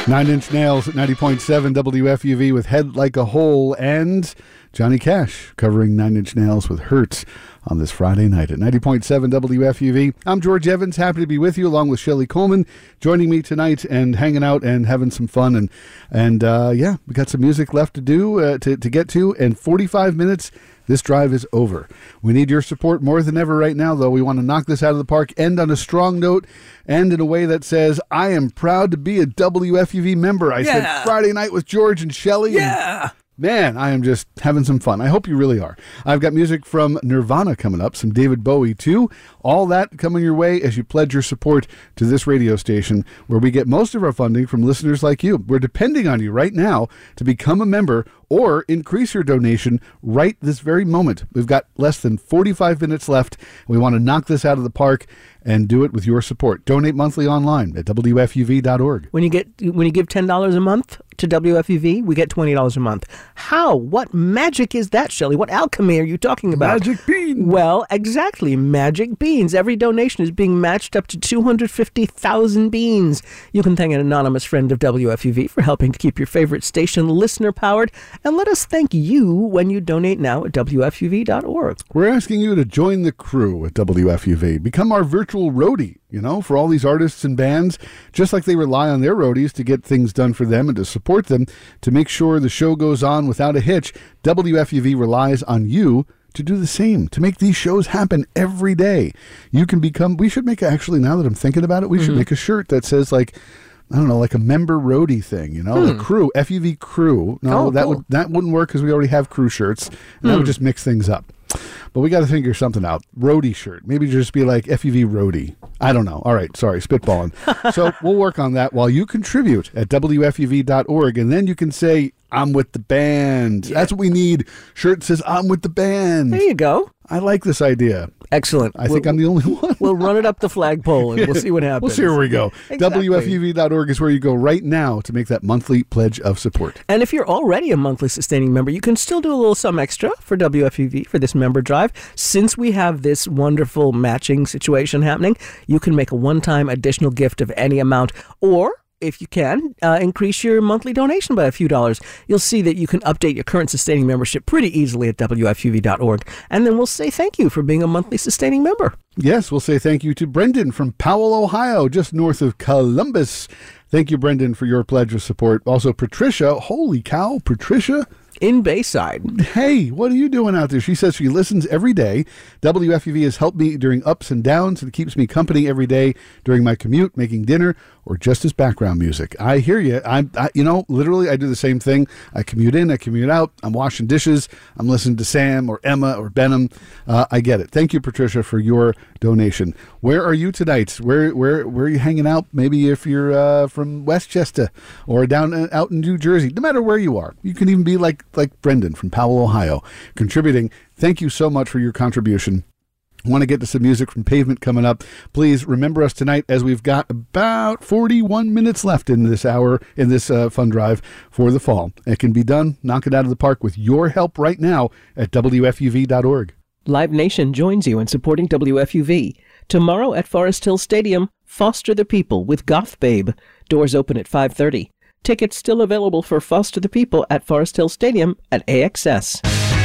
Nine Inch Nails at 90.7 WFUV with Head Like a Hole, and Johnny Cash covering Nine Inch Nails with Hurts on this Friday night at 90.7 WFUV. I'm George Evans, happy to be with you along with Shelley Coleman, joining me tonight and hanging out and having some fun. And yeah, we got some music left to do, to get to, and 45 minutes. This drive is over. We need your support more than ever right now, though. We want to knock this out of the park, end on a strong note, and in a way that says, I am proud to be a WFUV member. I said Friday night with George and Shelley. Yeah. Man, I am just having some fun. I hope you really are. I've got music from Nirvana coming up, some David Bowie too. All that coming your way as you pledge your support to this radio station, where we get most of our funding from listeners like you. We're depending on you right now to become a member or increase your donation right this very moment. We've got less than 45 minutes left. We want to knock this out of the park and do it with your support. Donate monthly online at WFUV.org. When you give $10 a month to WFUV, we get $20 a month. How? What magic is that, Shelley? What alchemy are you talking about? Magic beans. Well, exactly. Magic beans. Every donation is being matched up to 250,000 beans. You can thank an anonymous friend of WFUV for helping to keep your favorite station listener-powered. And let us thank you when you donate now at WFUV.org. We're asking you to join the crew at WFUV. Become our virtual roadie, for all these artists and bands, just like they rely on their roadies to get things done for them and to support them, to make sure the show goes on without a hitch. WFUV relies on you to do the same, to make these shows happen every day. You can become, we should make, actually, now that I'm thinking about it, we should make a shirt that says, like a member roadie thing, the crew, FUV crew. No, that wouldn't work because we already have crew shirts, and that would just mix things up. But we got to figure something out. Roadie shirt. Maybe just be like FUV roadie. I don't know. All right. Sorry. Spitballing. So we'll work on that while you contribute at WFUV.org. And then you can say, I'm with the band. Yeah. That's what we need. Shirt says, I'm with the band. There you go. I like this idea. Excellent. I think I'm the only one. We'll run it up the flagpole and we'll see what happens. We'll see where we go. Exactly. WFUV.org is where you go right now to make that monthly pledge of support. And if you're already a monthly sustaining member, you can still do a little something extra for WFUV for this member drive. Since we have this wonderful matching situation happening, you can make a one-time additional gift of any amount, or if you can, increase your monthly donation by a few dollars. You'll see that you can update your current sustaining membership pretty easily at WFUV.org. And then we'll say thank you for being a monthly sustaining member. Yes, we'll say thank you to Brendan from Powell, Ohio, just north of Columbus. Thank you, Brendan, for your pledge of support. Also, Patricia. Holy cow, Patricia. In Bayside. Hey, what are you doing out there? She says she listens every day. WFUV has helped me during ups and downs and keeps me company every day during my commute, making dinner, or just as background music. I hear you. Literally, I do the same thing. I commute in, I commute out. I'm washing dishes. I'm listening to Sam or Emma or Benham. I get it. Thank you, Patricia, for your donation. Where are you tonight? Where are you hanging out? Maybe if you're from Westchester or out in New Jersey. No matter where you are, you can even be like Brendan from Powell, Ohio, contributing. Thank you so much for your contribution. I want to get to some music from Pavement coming up. Please remember us tonight, as we've got about 41 minutes left in this hour, in this fun drive for the fall. It can be done. Knock it out of the park with your help right now at WFUV.org. Live Nation joins you in supporting WFUV. Tomorrow at Forest Hill Stadium, Foster the People with Goth Babe. Doors open at 5:30. Tickets still available for Foster the People at Forest Hill Stadium at AXS.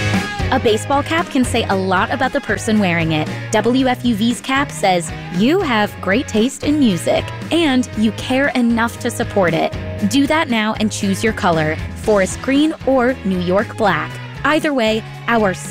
A baseball cap can say a lot about the person wearing it. WFUV's cap says, you have great taste in music, and you care enough to support it. Do that now and choose your color, forest green or New York black. Either way, our